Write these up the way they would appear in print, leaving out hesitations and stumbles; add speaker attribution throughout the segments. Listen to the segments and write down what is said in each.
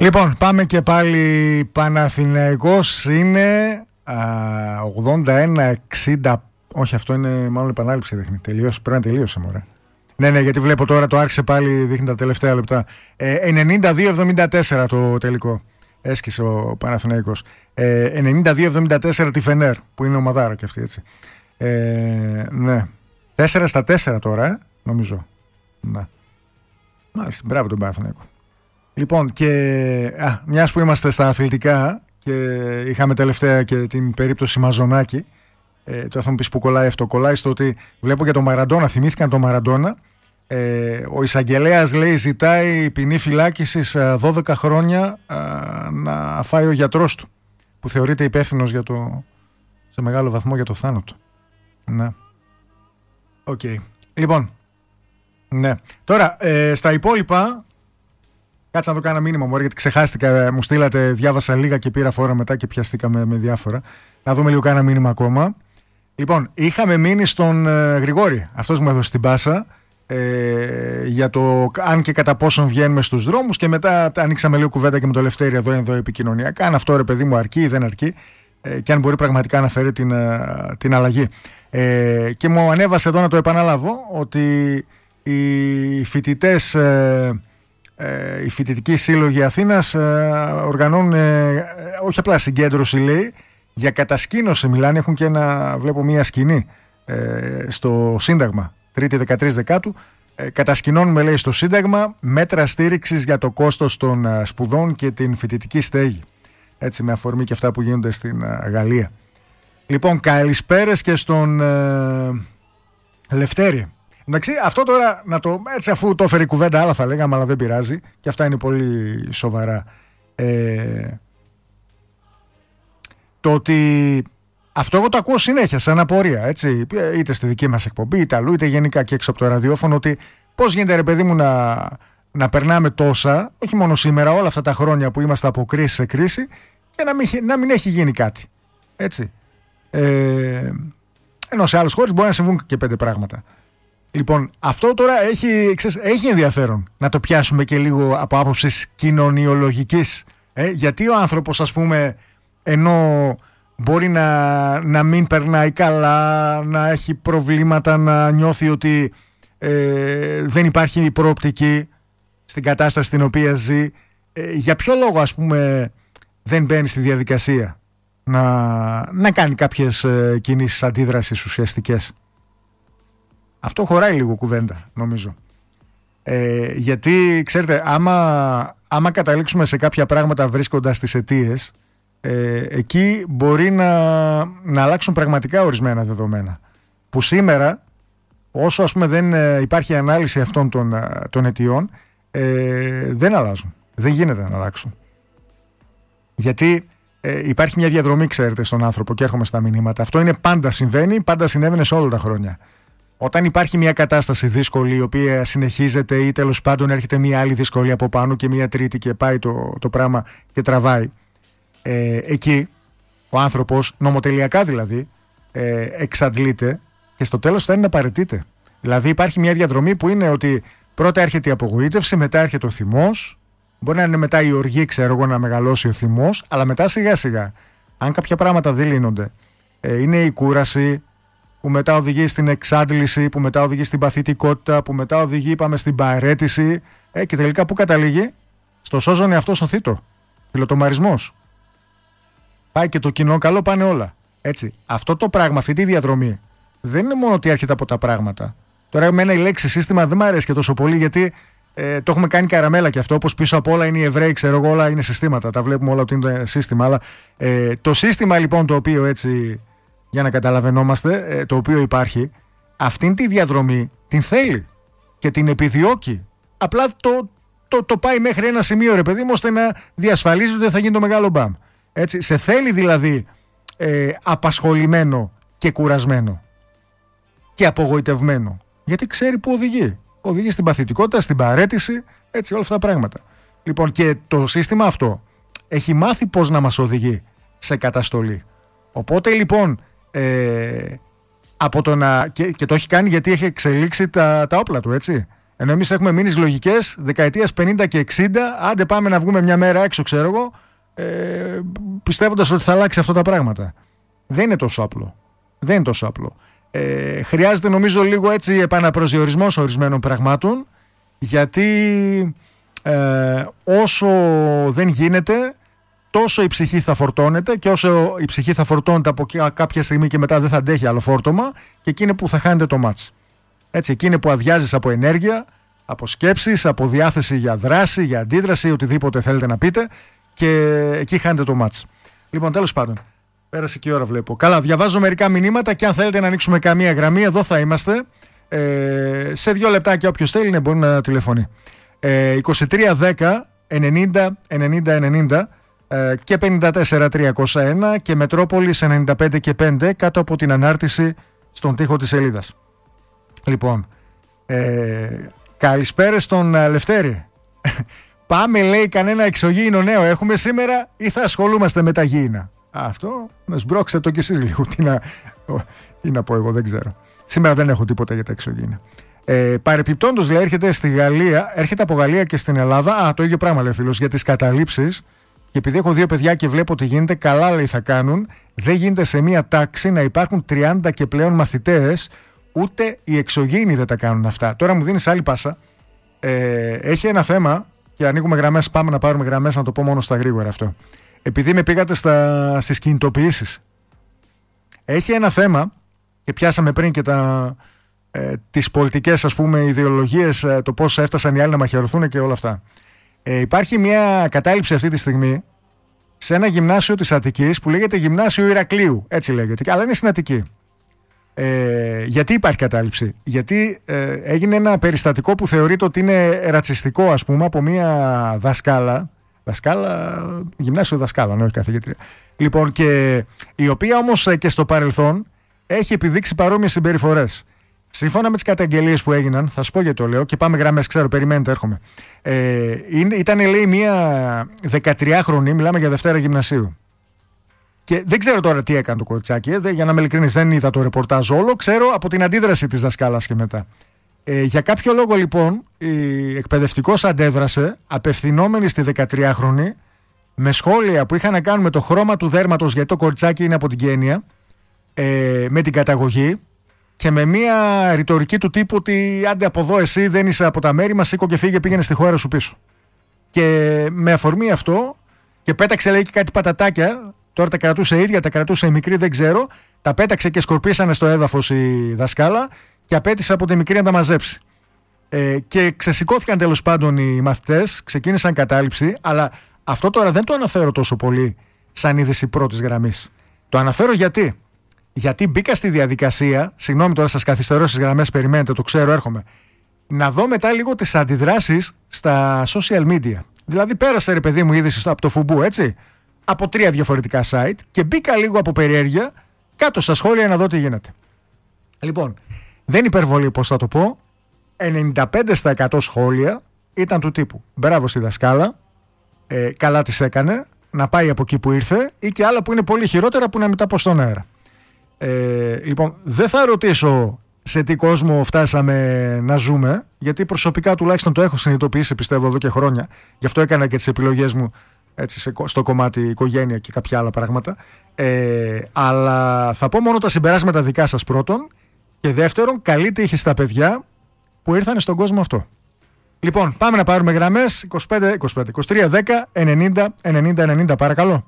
Speaker 1: Λοιπόν, πάμε και πάλι. Παναθηναϊκός είναι 81-60. Όχι, αυτό είναι μάλλον επανάληψη δείχνει. Τελείωσε, πρέπει να τελείωσε, μωρέ. Ναι, γιατί βλέπω τώρα το άρχισε πάλι, δείχνει τα τελευταία λεπτά. 92-74 το τελικό. Έσκησε ο Παναθηναϊκός. 92-74 τη Φενέρ, που είναι ομαδάρα και αυτή, έτσι. Ναι. 4-4 τώρα, νομίζω. Ναι. Μάλιστα, μπράβο τον Παναθηναϊκό. Λοιπόν, και μιας που είμαστε στα αθλητικά και είχαμε τελευταία και την περίπτωση Μαζονάκη, τώρα θα μου πεις που κολλάει αυτό. Κολλάει στο ότι βλέπω για τον Μαραντόνα, θυμήθηκαν τον Μαραντόνα. Ο εισαγγελέας, λέει, ζητάει ποινή φυλάκισης 12 χρόνια να φάει ο γιατρός του, που θεωρείται υπεύθυνος σε μεγάλο βαθμό για το θάνατο. Ναι. Οκ. Λοιπόν, ναι. Τώρα, στα υπόλοιπα, κάτσε να δω κάνα μήνυμα μου, γιατί ξεχάστηκα. Μου στείλατε, διάβασα λίγα και πήρα φόρα μετά και πιαστήκαμε με διάφορα. Να δούμε λίγο κάνα μήνυμα ακόμα. Λοιπόν, είχαμε μείνει στον Γρηγόρη. Αυτός μου έδωσε την πάσα για το αν και κατά πόσον βγαίνουμε στους δρόμους, και μετά ανοίξαμε λίγο κουβέντα και με το Λευτέρη εδώ επικοινωνιακά. Αν αυτό, ρε παιδί μου, αρκεί ή δεν αρκεί, και αν μπορεί πραγματικά να φέρει την αλλαγή. Και μου ανέβασε εδώ να το επαναλάβω ότι οι φοιτητές, οι φοιτητικοί σύλλογοι Αθήνας οργανώνουν όχι απλά συγκέντρωση, λέει, για κατασκήνωση μιλάνε. Έχουν και βλέπω μία σκηνή στο Σύνταγμα, 3η 13 Δεκάτου. Κατασκηνώνουμε, λέει, στο Σύνταγμα μέτρα στήριξης για το κόστος των σπουδών και την φοιτητική στέγη. Έτσι, με αφορμή και αυτά που γίνονται στην Γαλλία. Λοιπόν, καλησπέρες και στον Λευτέρη. Εντάξει, αυτό τώρα, έτσι, αφού το έφερε η κουβέντα, άλλα θα λέγαμε, αλλά δεν πειράζει, και αυτά είναι πολύ σοβαρά. Το ότι αυτό εγώ το ακούω συνέχεια σαν απορία, έτσι, είτε στη δική μας εκπομπή, είτε αλλού, είτε γενικά και έξω από το ραδιόφωνο, ότι πώς γίνεται, ρε παιδί μου, να περνάμε τόσα, όχι μόνο σήμερα, όλα αυτά τα χρόνια που είμαστε από κρίση σε κρίση, και να μην έχει γίνει κάτι. Έτσι. Ενώ σε άλλες χώρες μπορεί να συμβούν και 5 πράγματα. Λοιπόν, αυτό τώρα έχει ενδιαφέρον να το πιάσουμε και λίγο από άποψης κοινωνιολογικής. Γιατί ο άνθρωπος, ας πούμε, ενώ μπορεί να μην περνάει καλά, να έχει προβλήματα, να νιώθει ότι δεν υπάρχει προοπτική στην κατάσταση στην οποία ζει, για ποιο λόγο, ας πούμε, δεν μπαίνει στη διαδικασία να κάνει κάποιες κινήσεις αντίδρασης ουσιαστικές? Αυτό χωράει λίγο κουβέντα, νομίζω. Γιατί, ξέρετε, άμα καταλήξουμε σε κάποια πράγματα βρίσκοντας τις αιτίες, εκεί μπορεί να αλλάξουν πραγματικά ορισμένα δεδομένα. Που σήμερα, όσο, ας πούμε, δεν υπάρχει ανάλυση αυτών των αιτιών, δεν αλλάζουν. Δεν γίνεται να αλλάξουν. Γιατί υπάρχει μια διαδρομή, ξέρετε, στον άνθρωπο, και έρχομαι στα μηνύματα. Αυτό είναι πάντα συμβαίνει, πάντα συνέβαινε σε όλα τα χρόνια. Όταν υπάρχει μια κατάσταση δύσκολη, η οποία συνεχίζεται, ή τέλος πάντων έρχεται μια άλλη δυσκολία από πάνω και μια τρίτη, και πάει το πράγμα και τραβάει, εκεί ο άνθρωπος, νομοτελειακά δηλαδή, εξαντλείται και στο τέλος θα είναι να παραιτείται. Δηλαδή υπάρχει μια διαδρομή που είναι ότι πρώτα έρχεται η απογοήτευση, μετά έρχεται ο θυμός. Μπορεί να είναι μετά η οργή, ξέρω εγώ, να μεγαλώσει ο θυμός, αλλά μετά σιγά σιγά, αν κάποια πράγματα δεν λύνονται, είναι η κούραση, που μετά οδηγεί στην εξάντληση, που μετά οδηγεί στην παθητικότητα, που μετά οδηγεί, είπαμε, στην παραίτηση, και τελικά που καταλήγει? Στο σώζον εαυτό στον θήτο. Φιλοτομαρισμός. Πάει και το κοινό καλό, πάνε όλα. Έτσι. Αυτό το πράγμα, αυτή τη διαδρομή, δεν είναι μόνο ότι έρχεται από τα πράγματα. Τώρα, εμένα η λέξη σύστημα δεν μου αρέσει και τόσο πολύ, γιατί το έχουμε κάνει καραμέλα και αυτό. Όπως πίσω από όλα είναι οι Εβραίοι, ξέρω εγώ, όλα είναι συστήματα. Τα βλέπουμε όλα ότι είναι σύστημα. Αλλά το σύστημα, λοιπόν, το οποίο, έτσι, για να καταλαβαίνόμαστε, το οποίο υπάρχει, αυτήν τη διαδρομή την θέλει και την επιδιώκει. Απλά το πάει μέχρι ένα σημείο, ρε παιδί μου, ώστε να διασφαλίζει ότι δεν θα γίνει το μεγάλο μπαμ. Έτσι, σε θέλει δηλαδή απασχολημένο και κουρασμένο και απογοητευμένο. Γιατί ξέρει που οδηγεί. Οδηγεί στην παθητικότητα, στην παραίτηση, έτσι, όλα αυτά τα πράγματα. Λοιπόν, και το σύστημα αυτό έχει μάθει πώς να μας οδηγεί σε καταστολή. Οπότε, λοιπόν, από το και το έχει κάνει γιατί έχει εξελίξει τα όπλα του, έτσι. Ενώ εμείς έχουμε μείνει στις λογικές δεκαετίας 50 και 60, άντε πάμε να βγούμε μια μέρα έξω, ξέρω εγώ, πιστεύοντας ότι θα αλλάξει αυτά τα πράγματα. Δεν είναι τόσο απλό. Δεν είναι τόσο απλό. Χρειάζεται νομίζω λίγο έτσι επαναπροσδιορισμός ορισμένων πραγμάτων, γιατί όσο δεν γίνεται, τόσο η ψυχή θα φορτώνεται, και όσο η ψυχή θα φορτώνεται από κάποια στιγμή και μετά δεν θα αντέχει άλλο φόρτωμα, και εκεί είναι που θα χάνετε το μάτς. Έτσι, εκεί είναι που αδειάζεις από ενέργεια, από σκέψεις, από διάθεση για δράση, για αντίδραση, οτιδήποτε θέλετε να πείτε, και εκεί χάνετε το μάτς. Λοιπόν, τέλος πάντων, πέρασε και η ώρα βλέπω. Καλά, διαβάζω μερικά μηνύματα, και αν θέλετε να ανοίξουμε καμία γραμμή, εδώ θα είμαστε. Σε 2 λεπτάκια όποιος θέλει να μπορεί να τηλεφωνεί. 2310 90 90 90 και 54 301 και Μετρόπολης 95 και 5 κάτω από την ανάρτηση στον τοίχο της σελίδας. Λοιπόν, καλησπέρα στον Λευτέρη. Πάμε, λέει, κανένα εξωγήινο νέο έχουμε σήμερα ή θα ασχολούμαστε με τα γήινα? Αυτό να σμπρώξετε το κι εσείς λίγο. Τι να πω εγώ, δεν ξέρω. Σήμερα δεν έχω τίποτα για τα εξωγήινα. Παρεπιπτόντως, λέει, έρχεται από Γαλλία και στην Ελλάδα. Το ίδιο πράγμα λέει ο φίλος για τις καταλήψεις. Και επειδή έχω 2 παιδιά και βλέπω τι γίνεται, καλά, λέει, θα κάνουν. Δεν γίνεται σε μία τάξη να υπάρχουν 30 και πλέον μαθητές, ούτε οι εξωγήινοι δεν τα κάνουν αυτά. Τώρα μου δίνεις άλλη πάσα. Έχει ένα θέμα, και ανοίγουμε γραμμές. Πάμε να πάρουμε γραμμές, να το πω μόνο στα γρήγορα αυτό. Επειδή με πήγατε στις κινητοποιήσεις. Έχει ένα θέμα, και πιάσαμε πριν και τις πολιτικές, ας πούμε, ιδεολογίες, το πώς έφτασαν οι άλλοι να μαχαιρωθούν και όλα αυτά. Υπάρχει μια κατάληψη αυτή τη στιγμή σε ένα γυμνάσιο της Αττικής που λέγεται Γυμνάσιο Ηρακλείου. Έτσι λέγεται, αλλά είναι στην Αττική. Γιατί υπάρχει κατάληψη? Γιατί έγινε ένα περιστατικό που θεωρείται ότι είναι ρατσιστικό, ας πούμε, από μια δασκάλα, γυμνάσιο δασκάλα, όχι καθηγήτρια. Λοιπόν, και η οποία όμως και στο παρελθόν έχει επιδείξει παρόμοιες συμπεριφορές. Σύμφωνα με τις καταγγελίες που έγιναν, θα σου πω γιατί το λέω, και πάμε γραμμές, ξέρω, περιμένετε, έρχομαι. Ήταν, λέει, μία 13χρονη, μιλάμε για Δευτέρα Γυμνασίου. Και δεν ξέρω τώρα τι έκανε το κοριτσάκι, για να είμαι ειλικρινής, δεν είδα το ρεπορτάζ όλο, ξέρω από την αντίδραση της δασκάλας και μετά. Για κάποιο λόγο, λοιπόν, η εκπαιδευτικός αντέδρασε απευθυνόμενη στη 13χρονη με σχόλια που είχαν να κάνουν με το χρώμα του δέρματος, γιατί το κοριτσάκι είναι από την Κένια, με την καταγωγή, και με μια ρητορική του τύπου ότι άντε από εδώ, εσύ δεν είσαι από τα μέρη μας, σήκω και φύγε, πήγαινε στη χώρα σου πίσω. Και με αφορμή αυτό, και πέταξε, λέει, και κάτι πατατάκια. Τώρα τα κρατούσε η ίδια, τα κρατούσε η μικρή, δεν ξέρω. Τα πέταξε και σκορπίσανε στο έδαφος η δασκάλα και απέτησε από τη μικρή να τα μαζέψει. Και ξεσηκώθηκαν τέλος πάντων οι μαθητές, ξεκίνησαν κατάληψη, αλλά αυτό τώρα δεν το αναφέρω τόσο πολύ σαν είδηση πρώτης γραμμής. Το αναφέρω γιατί μπήκα στη διαδικασία, συγγνώμη τώρα σας καθυστερώ στις γραμμές, περιμένετε, το ξέρω, έρχομαι, να δω μετά λίγο τις αντιδράσεις στα social media. Δηλαδή πέρασε, ρε παιδί μου, είδηση από το Φουμπού, έτσι, από 3 διαφορετικά site, και μπήκα λίγο από περιέργεια κάτω στα σχόλια να δω τι γίνεται. Λοιπόν, δεν υπερβολή πώς θα το πω, 95% σχόλια ήταν του τύπου μπράβο στη δασκάλα, καλά της έκανε, να πάει από εκεί που ήρθε, ή και άλλα που είναι πολύ χειρότερα που να μην τα πω στον αέρα. Λοιπόν, δεν θα ρωτήσω σε τι κόσμο φτάσαμε να ζούμε, γιατί προσωπικά τουλάχιστον το έχω συνειδητοποιήσει, πιστεύω, εδώ και χρόνια. Γι' αυτό έκανα και τις επιλογές μου, έτσι, στο κομμάτι οικογένεια και κάποια άλλα πράγματα. Αλλά θα πω μόνο τα συμπεράσματα δικά σας πρώτον, και δεύτερον, καλή τύχη στα παιδιά που ήρθαν στον κόσμο αυτό. Λοιπόν, πάμε να πάρουμε γραμμές. 23 10 90 90 90, παρακαλώ.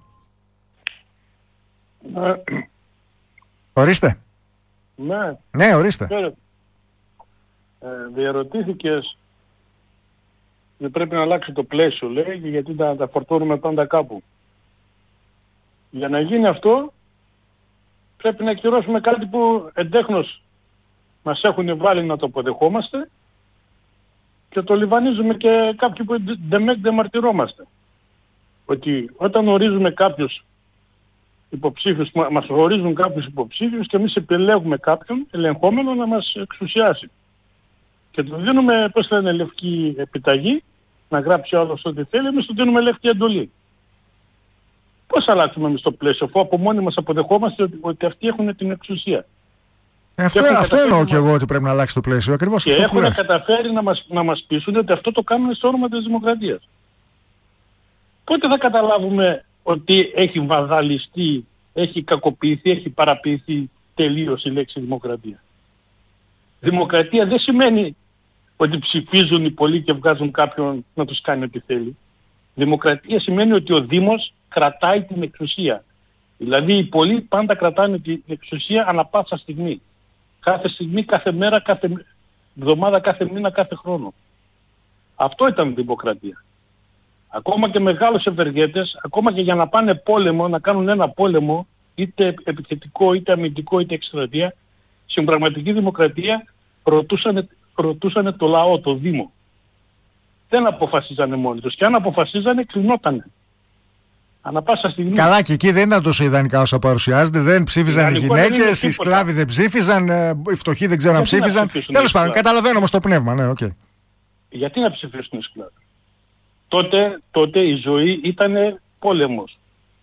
Speaker 1: Ορίστε. Ναι, ορίστε.
Speaker 2: Διαρωτήθηκες, δεν πρέπει να αλλάξει το πλαίσιο, λέει, γιατί τα φορτώνουμε πάντα κάπου. Για να γίνει αυτό, πρέπει να ακυρώσουμε κάτι που εντέχνως μας έχουν βάλει να το αποδεχόμαστε, και το λιβανίζουμε και κάποιοι που δεν μαρτυρόμαστε. Ότι όταν ορίζουμε κάποιους υποψήφιους, μας ορίζουν κάποιους υποψήφιους, και εμείς επιλέγουμε κάποιον ελεγχόμενο να μας εξουσιάσει. Και του δίνουμε, πώς θα είναι, λευκή επιταγή, να γράψει ο άλλος ό,τι θέλει, εμείς του δίνουμε λευκή εντολή. Πώς αλλάξουμε εμείς το πλαίσιο, αφού από μόνοι μας αποδεχόμαστε ότι αυτοί έχουν την εξουσία?
Speaker 1: Αυτό εννοώ και εγώ, ότι πρέπει να αλλάξει το πλαίσιο. Ακριβώς
Speaker 2: και
Speaker 1: αυτό που λες.
Speaker 2: έχουν καταφέρει να μας πείσουν ότι αυτό το κάνουν στο όνομα της δημοκρατίας. Πότε θα καταλάβουμε ότι έχει βαδαλιστεί, έχει κακοποιηθεί, έχει παραποιηθεί τελείως η λέξη δημοκρατία? Δημοκρατία δεν σημαίνει ότι ψηφίζουν οι πολλοί και βγάζουν κάποιον να τους κάνει ό,τι θέλει. Δημοκρατία σημαίνει ότι ο Δήμος κρατάει την εξουσία. Δηλαδή οι πολλοί πάντα κρατάνε την εξουσία ανά πάσα στιγμή. Κάθε στιγμή, κάθε μέρα, κάθε εβδομάδα, κάθε μήνα, κάθε χρόνο. Αυτό ήταν δημοκρατία. Ακόμα και μεγάλους ευεργέτες, ακόμα και για να πάνε πόλεμο, να κάνουν ένα πόλεμο, είτε επιθετικό, είτε αμυντικό, είτε εκστρατεία, στην πραγματική δημοκρατία ρωτούσανε το λαό, το Δήμο. Δεν αποφασίζανε μόνοι τους. Και αν αποφασίζανε, κλεινότανε. Ανά πάσα στιγμή.
Speaker 1: Καλά, και εκεί δεν ήταν τόσο ιδανικά όσο παρουσιάζεται. Δεν ψήφιζαν οι γυναίκες, οι σκλάβοι δεν ψήφιζαν, οι φτωχοί δεν ξέρω αν ψήφιζαν. Τέλος πάντων, καταλαβαίνω όμως το πνεύμα. Ναι, okay.
Speaker 2: Γιατί να ψηφίσουν οι σκλάβοι? Τότε η ζωή ήταν πόλεμος.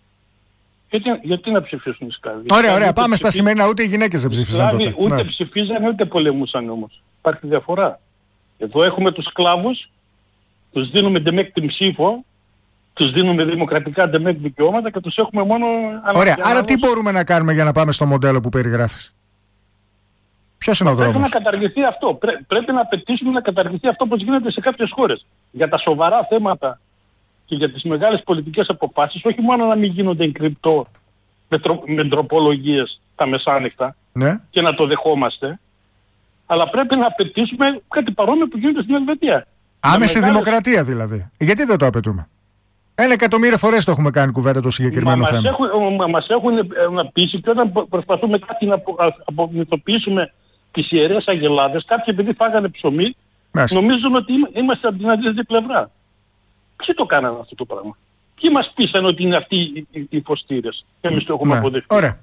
Speaker 2: Γιατί να ψηφίσουν οι σκλάβοι?
Speaker 1: Ωραία. Πάμε στα σημερινά. Ούτε οι γυναίκες δεν ψήφιζαν τότε.
Speaker 2: Ούτε ψηφίζαν, ούτε πολεμούσαν όμως. Υπάρχει διαφορά. Εδώ έχουμε τους σκλάβους, τους δίνουμε ντεμέκ την ψήφο, τους δίνουμε δημοκρατικά ντεμέκ δικαιώματα και τους έχουμε μόνο...
Speaker 1: Ωραία. Άρα τι μπορούμε να κάνουμε για να πάμε στο μοντέλο που περιγράφεις? Ποιος είναι ο δρόμος?
Speaker 2: Πρέπει να καταργηθεί αυτό. Πρέπει να απαιτήσουμε να καταργηθεί αυτό όπως γίνεται σε κάποιες χώρες. Για τα σοβαρά θέματα και για τις μεγάλες πολιτικές αποφάσεις, όχι μόνο να μην γίνονται εγκρυπτό με τροπολογίες τα μεσάνυχτα, ναι, και να το δεχόμαστε, αλλά πρέπει να απαιτήσουμε κάτι παρόμοιο που γίνεται στην Ελβετία.
Speaker 1: Άμεση δημοκρατία δηλαδή. Γιατί δεν το απαιτούμε? 1.000.000 φορές το έχουμε κάνει κουβέντα το συγκεκριμένο θέμα.
Speaker 2: Μας έχουν πείσει, και όταν προσπαθούμε κάτι να απομυθοποιήσουμε τις Ιερές Αγελάδες, κάποιοι επειδή φάγανε ψωμί, νομίζουν ότι είμαστε από την αντίθετη πλευρά. Ποιοι το κάνανε αυτό το πράγμα? Ποιοι μας πείσαν ότι είναι αυτοί οι φωστήρες και εμείς το έχουμε αποδεχτεί?
Speaker 1: Ωραία.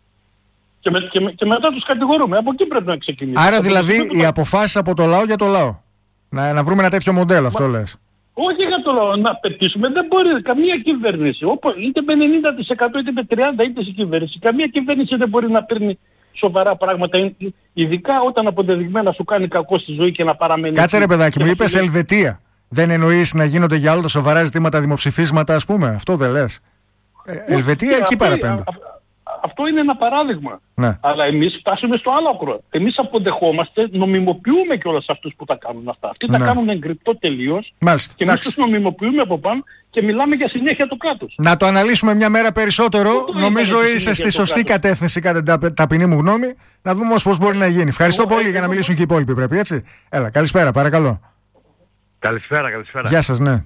Speaker 2: Και μετά τους κατηγορούμε. Από εκεί πρέπει να ξεκινήσουμε.
Speaker 1: Άρα δηλαδή οι αποφάσεις από το λαό για το λαό. Να βρούμε ένα τέτοιο μοντέλο, αυτό λες?
Speaker 2: Όχι για το λαό, να πετύσουμε. Δεν μπορεί καμία κυβέρνηση, είτε με 90% είτε με 30% είτε σε κυβέρνηση. Καμία κυβέρνηση δεν μπορεί να παίρνει σοβαρά πράγματα. Ειδικά όταν αποδεδειγμένα σου κάνει κακό στη ζωή και να παραμένει.
Speaker 1: Κάτσε ρε παιδάκι μου, είπες Ελβετία. Δεν εννοείς να γίνονται για όλα τα σοβαρά ζητήματα δημοψηφίσματα, ας πούμε? Αυτό δεν λες? Ελβετία εκεί παραπέμπω.
Speaker 2: Αυτό είναι ένα παράδειγμα.
Speaker 1: Ναι.
Speaker 2: Αλλά εμείς φτάσουμε στο άλλο άκρο. Εμείς αποδεχόμαστε, νομιμοποιούμε κιόλας αυτούς που τα κάνουν αυτά. Αυτοί τα κάνουν εγκρυπτό τελείως.
Speaker 1: Μάλιστα.
Speaker 2: Και εμείς τους νομιμοποιούμε από πάνω και μιλάμε για συνέχεια του κράτους.
Speaker 1: Να το αναλύσουμε μια μέρα περισσότερο. Νομίζω είσαι στη σωστή κατεύθυνση, κατά την ταπεινή μου γνώμη. Να δούμε όμως πώς μπορεί να γίνει. Ευχαριστώ πολύ, για να μιλήσουν και οι υπόλοιποι, πρέπει, έτσι. Έλα, καλησπέρα, παρακαλώ.
Speaker 3: Καλησπέρα.
Speaker 1: Γεια σας, ναι.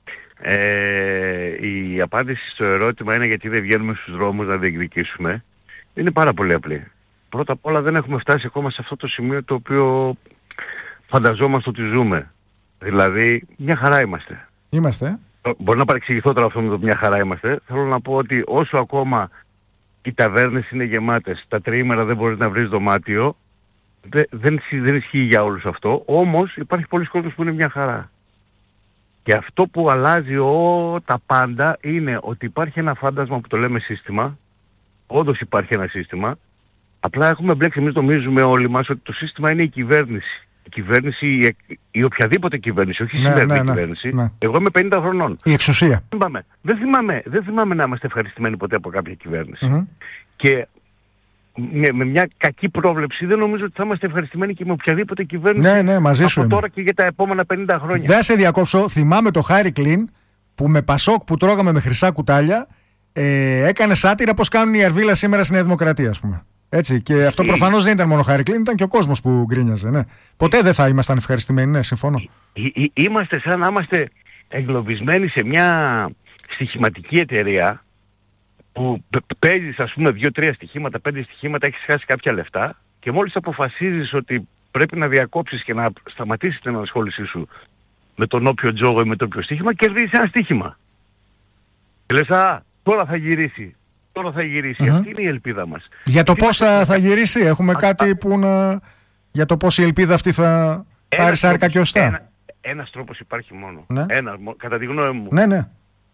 Speaker 3: Η απάντηση στο ερώτημα είναι γιατί δεν βγαίνουμε στους δρόμους να διεκδικήσουμε. Είναι πάρα πολύ απλή. Πρώτα απ' όλα δεν έχουμε φτάσει ακόμα σε αυτό το σημείο το οποίο φανταζόμαστε ότι ζούμε. Δηλαδή μια χαρά είμαστε. Μπορεί να παρεξηγηθώ τώρα αυτό με το μια χαρά είμαστε. Θέλω να πω ότι όσο ακόμα οι ταβέρνες είναι γεμάτες, τα τριήμερα δεν μπορείς να βρεις δωμάτιο, δεν ισχύει για όλους αυτό. Όμως υπάρχει πολλοί κόσμος που είναι μια χαρά. Και αυτό που αλλάζει τα πάντα είναι ότι υπάρχει ένα φάντασμα που το λέμε σύστημα. Όντως υπάρχει ένα σύστημα. Απλά έχουμε μπλέξει, εμείς νομίζουμε όλοι μας ότι το σύστημα είναι η κυβέρνηση. Η κυβέρνηση, η οποιαδήποτε κυβέρνηση, όχι η σημερινή κυβέρνηση. Ναι. Εγώ είμαι 50 χρονών.
Speaker 1: Η εξουσία.
Speaker 3: Δεν θυμάμαι να είμαστε ευχαριστημένοι ποτέ από κάποια κυβέρνηση. Και με μια κακή πρόβλεψη δεν νομίζω ότι θα είμαστε ευχαριστημένοι και με οποιαδήποτε κυβέρνηση
Speaker 1: μαζί σου
Speaker 3: από τώρα και για τα επόμενα 50 χρόνια.
Speaker 1: Δεν σε διακόψω. Θυμάμαι το Χάρη Κλίν που με Πασόκ που τρώγαμε με χρυσά κουτάλια έκανε σάτυρα πώς κάνουν οι Αρβίλα σήμερα στη Νέα Δημοκρατία, ας πούμε. Έτσι, και αυτό προφανώς δεν ήταν μόνο Χάρη Κλίν, ήταν και ο κόσμος που γκρίνιαζε. Ναι. Ποτέ δεν θα ήμασταν ευχαριστημένοι, ναι, συμφωνώ.
Speaker 3: Είμαστε σαν να είμαστε εγκλωβισμένοι σε μια στοιχηματική εταιρεία που παίζεις, ας πούμε, 2-3 στοιχήματα, 5 στοιχήματα, έχεις χάσει κάποια λεφτά και μόλις αποφασίζεις ότι πρέπει να διακόψεις και να σταματήσεις την ανασχόλησή σου με τον όποιο τζόγο ή με το όποιο στοίχημα, κερδίζεις ένα στοίχημα. Και λες, τώρα θα γυρίσει. Αυτή είναι η ελπίδα μας.
Speaker 1: Για το πώς θα γυρίσει, έχουμε κάτι που να... Για το πώς η ελπίδα αυτή θα πάρει σάρκα και οστά.
Speaker 3: Ένας τρόπος υπάρχει μόνο. Ναι. Κατά τη γνώμη μου.
Speaker 1: Ναι.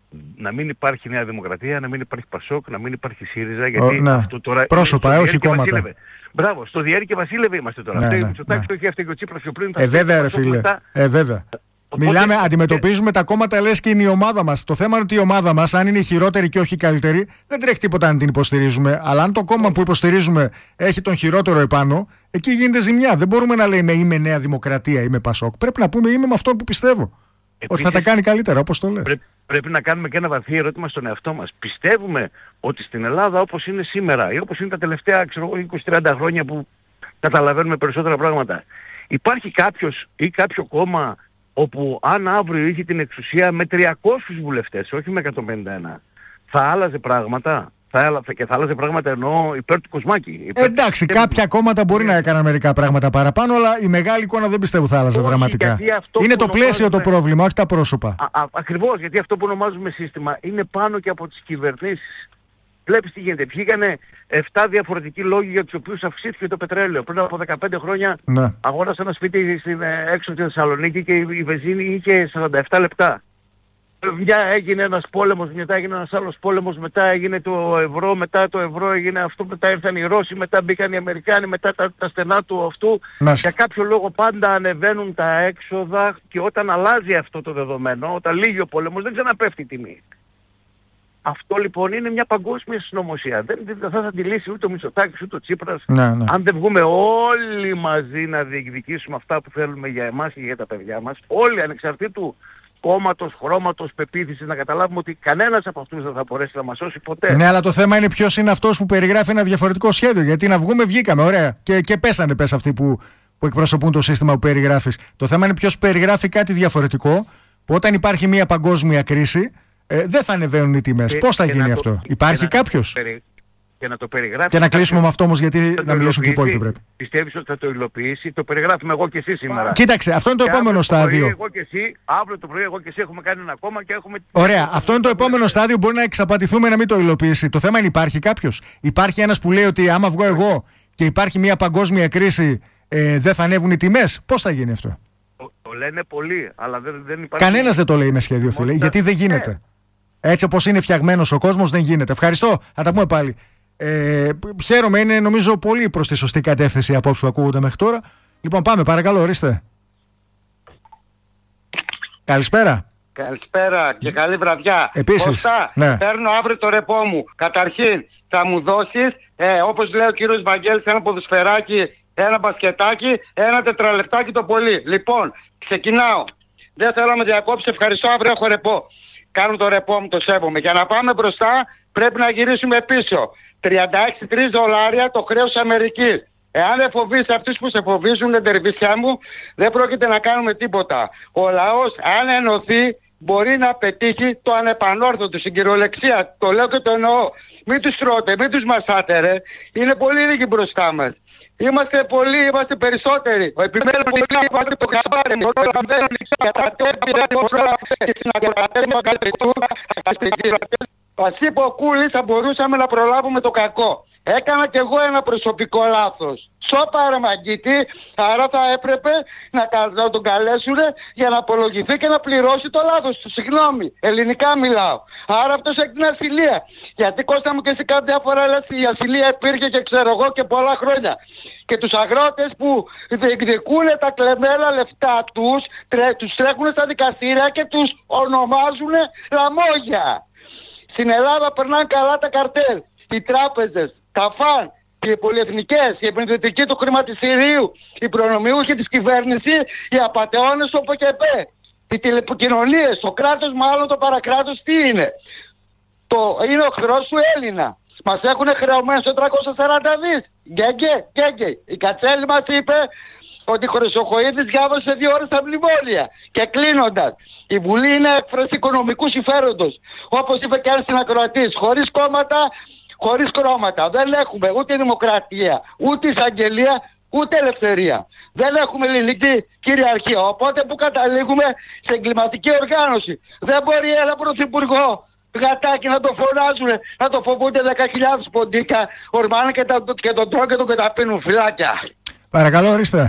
Speaker 3: Να μην υπάρχει Νέα Δημοκρατία, να μην υπάρχει Πασόκ, να μην υπάρχει ΣΥΡΙΖΑ. Γιατί
Speaker 1: ναι.
Speaker 3: αυτό τώρα.
Speaker 1: Πρόσωπα, όχι κόμματα.
Speaker 3: Μπράβο, στο Διέρη και Βασίλευε είμαστε τώρα. Αυτό Μητσοτάκης το έχει αυτή και ο Τσίπρας πιο πριν.
Speaker 1: Βέβαια, ρε φίλε. Βέβαια. Οπότε, αντιμετωπίζουμε τα κόμματα, λες και είναι η ομάδα μας. Το θέμα είναι ότι η ομάδα μας, αν είναι η χειρότερη και όχι η καλύτερη, δεν τρέχει τίποτα να την υποστηρίζουμε. Αλλά αν το κόμμα που υποστηρίζουμε έχει τον χειρότερο επάνω, εκεί γίνεται ζημιά. Δεν μπορούμε να λέμε είμαι Νέα Δημοκρατία, είμαι Πασόκ. Πρέπει να πούμε είμαι με αυτόν που πιστεύω. Ότι θα τα κάνει καλύτερα, όπως το λες.
Speaker 3: Πρέπει να κάνουμε και ένα βαθύ ερώτημα στον εαυτό μας. Πιστεύουμε ότι στην Ελλάδα όπως είναι σήμερα ή όπως είναι τα τελευταία 20-30 χρόνια που καταλαβαίνουμε περισσότερα πράγματα, υπάρχει κάποιος ή κάποιο κόμμα όπου αν αύριο είχε την εξουσία με 300 βουλευτές, όχι με 151, θα άλλαζε πράγματα? Και θα άλλαζε πράγματα εννοώ υπέρ του Κοσμάκη.
Speaker 1: Εντάξει, κάποια κόμματα μπορεί να έκαναν μερικά πράγματα παραπάνω, αλλά η μεγάλη εικόνα δεν πιστεύω θα άλλαζε δραματικά. Είναι το πλαίσιο το πρόβλημα, όχι τα πρόσωπα.
Speaker 3: Ακριβώς, γιατί αυτό που ονομάζουμε σύστημα είναι πάνω και από τις κυβερνήσεις. Βλέπεις τι γίνεται. Βγήκανε 7 διαφορετικοί λόγοι για τους οποίους αυξήθηκε το πετρέλαιο. Πριν από 15 χρόνια αγόρασα ένα σπίτι έξω από τη Θεσσαλονίκη και η βενζίνη είχε 47 λεπτά. Μια έγινε ένας πόλεμος, μετά έγινε ένας άλλος πόλεμος, μετά έγινε το ευρώ, μετά το ευρώ έγινε αυτό, μετά ήρθαν οι Ρώσοι, μετά μπήκαν οι Αμερικάνοι, μετά τα στενά του αυτού. Για κάποιο λόγο πάντα ανεβαίνουν τα έξοδα και όταν αλλάζει αυτό το δεδομένο, όταν λύγει ο πόλεμος, δεν ξαναπέφτει η τιμή. Αυτό λοιπόν είναι μια παγκόσμια συνωμοσία. Δεν θα τη λύσει ούτε ο Μητσοτάκης ούτε ο Τσίπρας. Αν δεν βγούμε όλοι μαζί να διεκδικήσουμε αυτά που θέλουμε για εμάς και για τα παιδιά μας, όλοι ανεξαρτήτου κόμματος, χρώματος, πεποίθησης, να καταλάβουμε ότι κανένας από αυτούς δεν θα μπορέσει να μας σώσει ποτέ.
Speaker 1: Ναι, αλλά το θέμα είναι ποιος είναι αυτός που περιγράφει ένα διαφορετικό σχέδιο. Γιατί να βγούμε, βγήκαμε, ωραία. Και πέσανε αυτοί που εκπροσωπούν το σύστημα που περιγράφεις. Το θέμα είναι ποιος περιγράφει κάτι διαφορετικό, που όταν υπάρχει μια παγκόσμια κρίση, δεν θα ανεβαίνουν οι τιμές. Πώς θα γίνει αυτό? Υπάρχει κάποιος?
Speaker 3: Και να το περιγράψει.
Speaker 1: Και να κλείσουμε με αυτό όμως, γιατί να μιλήσουν και οι υπόλοιποι πρέπει.
Speaker 3: Πιστεύεις ότι θα το υλοποιήσει? Το περιγράφουμε εγώ και εσύ σήμερα.
Speaker 1: Κοίταξε, αυτό είναι το επόμενο στάδιο.
Speaker 3: Αύριο το πρωί εγώ και εσύ έχουμε κάνει ένα κόμμα και έχουμε.
Speaker 1: Ωραία, αυτό είναι το επόμενο στάδιο. Μπορεί να εξαπατηθούμε να μην το υλοποιήσει. Το θέμα είναι, υπάρχει κάποιος? Υπάρχει ένας που λέει ότι άμα βγω εγώ και υπάρχει μια παγκόσμια κρίση, δεν θα ανέβουν οι τιμές? Πώς θα γίνει αυτό?
Speaker 3: Το λένε πολλοί, αλλά δεν υπάρχει.
Speaker 1: Κανένας δεν το λέει με σχέδιο, φίλε, γιατί δεν γίνεται. Έτσι όπως είναι φτιαγμένος ο κόσμος, δεν γίνεται. Ευχαριστώ. Θα τα πούμε πάλι. Χαίρομαι, είναι νομίζω πολύ προς τη σωστή κατεύθυνση οι απόψεις που ακούγονται μέχρι τώρα. Λοιπόν, πάμε, παρακαλώ, ορίστε. Καλησπέρα.
Speaker 4: Καλησπέρα και καλή βραδιά.
Speaker 1: Επίσης,
Speaker 4: Κώστα, παίρνω αύριο το ρεπό μου. Καταρχήν, θα μου δώσεις, όπως λέει ο κύριος Βαγγέλης, ένα ποδοσφαιράκι, ένα μπασκετάκι, ένα τετραλεπτάκι το πολύ. Λοιπόν, ξεκινάω. Δεν θέλω να με διακόψει, ευχαριστώ, αύριο έχω ρεπό. Κάνω το ρεπό μου, το σέβομαι. Για να πάμε μπροστά πρέπει να γυρίσουμε πίσω. $36 το χρέος Αμερικής. Εάν δεν φοβείς αυτούς που σε φοβίζουν, εντερβίσια μου, δεν πρόκειται να κάνουμε τίποτα. Ο λαός, αν ενωθεί, μπορεί να πετύχει το ανεπανόρθωτο, στην κυριολεξία. Το λέω και το εννοώ. Μην τους τρώτε, μην τους μασάτε, ρε. Είναι πολύ λίγοι μπροστά μας. Είμαστε πολλοί, είμαστε περισσότεροι. Ο επιμένων πολύ είμαστε το χαμπάρι. Όταν δεν κατατεύει και στην ακροτέρμα μας είπε ο Κούλης, θα μπορούσαμε να προλάβουμε το κακό. Έκανα κι εγώ ένα προσωπικό λάθος. Σώπα ρε μαγκίτη, άρα θα έπρεπε να τον καλέσουν για να απολογηθεί και να πληρώσει το λάθος του. Συγγνώμη, ελληνικά μιλάω. Άρα αυτός έχει την ασυλία. Γιατί Κώστα μου και εσύ κάποια φορά λες η ασυλία υπήρχε και ξέρω εγώ και πολλά χρόνια. Και τους αγρότες που διεκδικούν τα κλεμμένα λεφτά τους τρέχουν στα δικαστήρια και τους ονομάζουν λαμόγια. Στην Ελλάδα περνάνε καλά τα καρτέλ, οι τράπεζες, τα φαν, οι πολυεθνικές, οι επενδυτικοί του χρηματιστηρίου, οι προνομιούχοι της κυβέρνησης, οι απατεώνες του ΟΠΟΚΕΠΕ, οι τηλεπικοινωνίες, το κράτος μάλλον το παρακράτος τι είναι? Είναι ο εχθρός του Έλληνα. Μας έχουν χρεωμένους 440 δις. Γκέγκε. Η Κατσέλη μας είπε ότι ο Χρυσοχοΐδης διάβασε 2 ώρες τα μνημόνια. Και κλείνοντας, η Βουλή είναι έκφραση οικονομικού συμφέροντος. Όπως είπε και ένας συνακροατής, χωρίς κόμματα, χωρίς κρώματα. Δεν έχουμε ούτε δημοκρατία, ούτε εισαγγελία, ούτε ελευθερία. Δεν έχουμε ελληνική κυριαρχία. Οπότε που καταλήγουμε σε εγκληματική οργάνωση. Δεν μπορεί ένα πρωθυπουργό γατάκι να το φωνάζουν, να το φοβούνται 10.000 ποντίκα, ορμάνε και τον τρώνε και τον καταπίνουν φυλάκια.
Speaker 1: Παρακαλώ, ορίστε.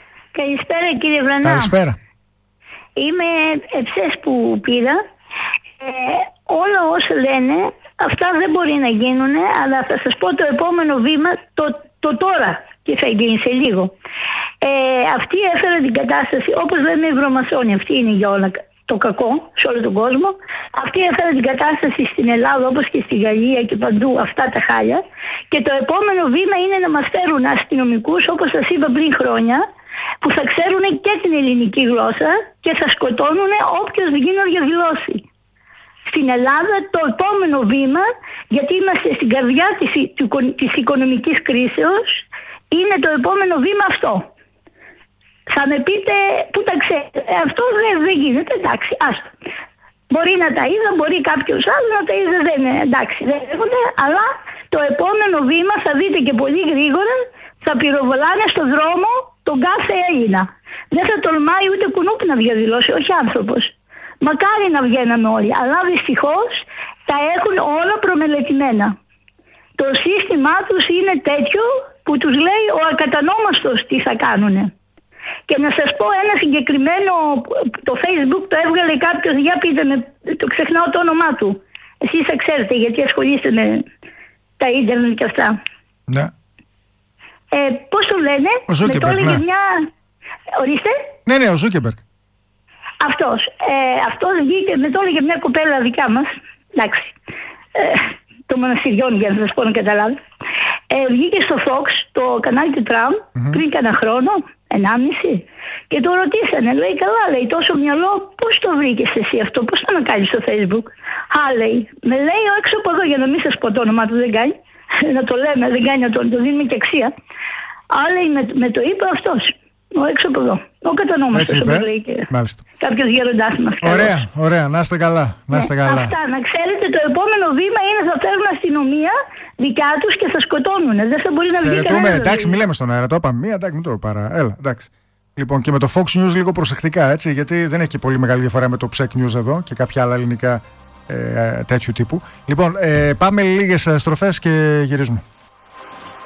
Speaker 5: Καλησπέρα κύριε Βρανά.
Speaker 1: Καλησπέρα.
Speaker 5: Είμαι ευσές που πήρα. όλα όσα λένε, αυτά δεν μπορεί να γίνουν, αλλά θα σας πω το επόμενο βήμα, το τώρα, και θα γίνει σε λίγο. Αυτή έφερε την κατάσταση, όπως λέμε οι βρωμασόνοι, αυτή είναι για όλα το κακό σε όλο τον κόσμο. Αυτή έφερε την κατάσταση στην Ελλάδα, όπως και στη Γαλλία και παντού, αυτά τα χάλια. Και το επόμενο βήμα είναι να μας φέρουν αστυνομικούς, όπως σας είπα πριν χρόνια, που θα ξέρουν και την ελληνική γλώσσα και θα σκοτώνουν όποιος βγει να διαδηλώσει. Στην Ελλάδα το επόμενο βήμα, γιατί είμαστε στην καρδιά της οικονομικής κρίσεως, είναι το επόμενο βήμα αυτό. Θα με πείτε, πού τα ξέρετε, αυτό δεν γίνεται, εντάξει, άστο. Μπορεί να τα είδα, μπορεί κάποιος άλλος να τα είδε, δεν είναι, εντάξει, δεν έρχονται, αλλά το επόμενο βήμα θα δείτε και πολύ γρήγορα, θα πυροβολάνε στον δρόμο τον κάθε Έλληνα. Δεν θα τολμάει ούτε κουνούπι να διαδηλώσει, όχι άνθρωπος. Μακάρι να βγαίναμε όλοι, αλλά δυστυχώς τα έχουν όλα προμελετημένα. Το σύστημά τους είναι τέτοιο που τους λέει ο ακατανόμαστος τι θα κάνουνε. Και να σας πω ένα συγκεκριμένο, το Facebook το έβγαλε κάποιος, για πείτε με, το ξεχνάω το όνομά του. Εσείς θα ξέρετε γιατί ασχολείστε με τα ίντερνετ και αυτά.
Speaker 1: Ναι.
Speaker 5: Πώς το λένε,
Speaker 1: ο Ζούκεμπεργκ,
Speaker 5: με το έλεγε μια... Ορίστε.
Speaker 1: Ναι, ο Ζούκεμπεργκ.
Speaker 5: Αυτός βγήκε, με το έλεγε μια κοπέλα δικά μας, εντάξει, το μοναστηριών για να σας πω να καταλάβει. Βγήκε στο Fox, το κανάλι του Τραμπ, πριν κανένα χρόνο, 1,5, και το ρωτήσανε, λέει, καλά, λέει, τόσο μυαλό, πώς το βρήκες εσύ αυτό, πώς το ανακάλυψες στο Facebook. Λέει, με λέει έξω από εδώ, για να μην σας πω το όνομά του, δεν κάνει, να το λέμε, δεν κάνει να το δίνουμε και αξία. Λέει, με το είπε αυτός, ο έξω από εδώ, ο κατανόμαστος, όπως λέει και κάποιος γέροντάς μας.
Speaker 1: Ωραία, να είστε καλά.
Speaker 5: Αυτά, να ξέρετε, το επόμενο βήμα είναι θα φέρουν αστυνομία δικιά τους και θα σκοτώνουν. Δεν θα μπορεί να βγει κανένας.
Speaker 1: Εντάξει, μιλάμε στον αέρα, το είπαμε εντάξει, μην το παρά. Έλα, εντάξει. Λοιπόν, και με το Fox News λίγο προσεκτικά, έτσι, γιατί δεν έχει και πολύ μεγάλη διαφορά με το Ψεκ News εδώ και κάποια άλλα ελληνικά τέτοιου τύπου. Λοιπόν, πάμε λίγες στροφές και γυρίζουμε.